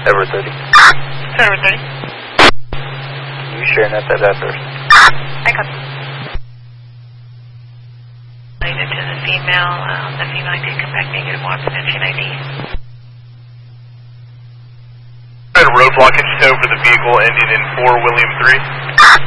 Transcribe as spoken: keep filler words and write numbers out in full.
Edward thirty. Edward thirty. You sharing at that address? I got related to the female. Um, the female did come back negative on prevention I D. Roadblock and over the vehicle ending in four William three.